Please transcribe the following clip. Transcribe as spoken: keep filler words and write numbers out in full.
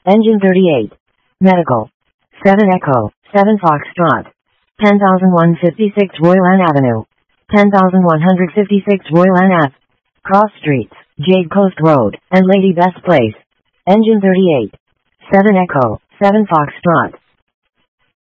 Engine thirty-eight. Medical. seven Echo, seven Foxtrot. ten thousand one hundred fifty-six Royal Anne Avenue. ten thousand one hundred fifty-six Royal Anne Ave. Cross Streets, Jade Coast Road, and Lady Best Place. Engine thirty-eight. seven Echo, seven Foxtrot.